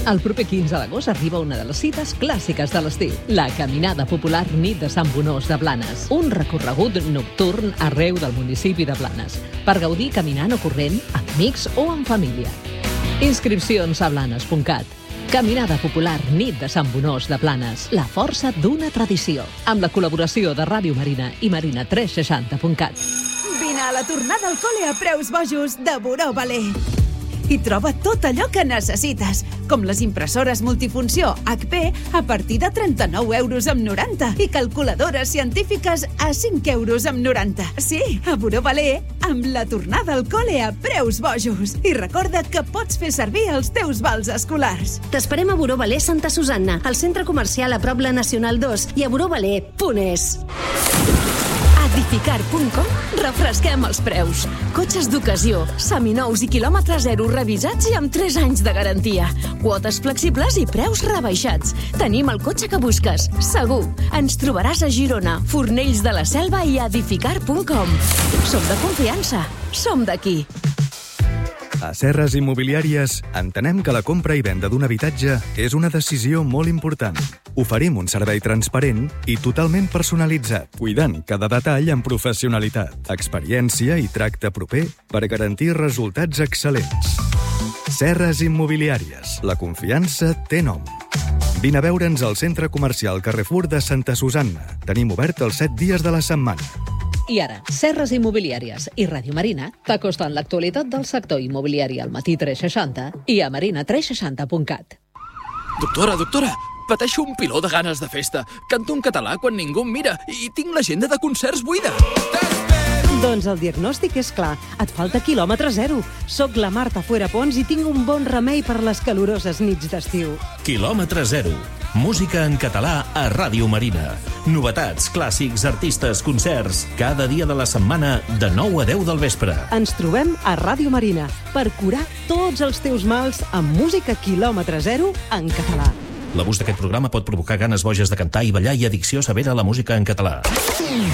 El proper 15 d'agost arriba una de les cites clàssiques de l'estiu, la Caminada Popular Nit de Sant Bonós de Blanes. Un recorregut nocturn arreu del municipi de Blanes, per gaudir caminant o corrent, amb amics o en família. Inscripcions a blanes.cat. Caminada Popular Nit de Sant Bonós de Blanes, la força d'una tradició. Amb la col·laboració de Ràdio Marina i marina360.cat. Vine a la tornada al col·le a preus bojos de Buró Balé. I troba tot allò que necessites, com les impressores multifunció HP a partir de 39,90 € i calculadores científiques a 5,90 €. Sí, a Buró Balé, amb la tornada al col·le a preus bojos. I recorda que pots fer servir els teus vals escolars. T'esperem a Buró Balé Santa Susanna, al centre comercial a prop la Nacional 2 i a burobalé.es. Edificar.com refresquem els preus. Cotxes d'ocasió, seminous i quilòmetre zero revisats i amb 3 anys de garantia. Quotes flexibles i preus rebaixats. Tenim el cotxe que busques, segur. Ens trobaràs a Girona, Fornells de la Selva i Edificar.com. Som de confiança, som d'aquí. A Serres Immobiliàries entenem que la compra i venda d'un habitatge és una decisió molt important. Oferim un servei transparent i totalment personalitzat, cuidant cada detall amb professionalitat, experiència i tracte proper per garantir resultats excel·lents. Serres Immobiliàries. La confiança té nom. Vine a veure'ns al centre comercial Carrefour de Santa Susanna. Tenim obert els 7 dies de la setmana. I ara, Serres Immobiliàries i Ràdio Marina t'acosten l'actualitat del sector immobiliari al Matí 360 i a marina360.cat. Doctora, pateixo un piló de ganes de festa. Canto en català quan ningú em mira i tinc l'agenda de concerts buida. Doncs el diagnòstic és clar. Et falta quilòmetre zero. Soc la Marta Fuerapons i tinc un bon remei per les caloroses nits d'estiu. Quilòmetre zero. Música en català a Ràdio Marina. Novetats, clàssics, artistes, concerts. Cada dia de la setmana de 9 a 10 del vespre. Ens trobem a Ràdio Marina per curar tots els teus mals amb música quilòmetre zero en català. L'abús d'aquest programa pot provocar ganes boges de cantar i ballar i addicció severa a la música en català.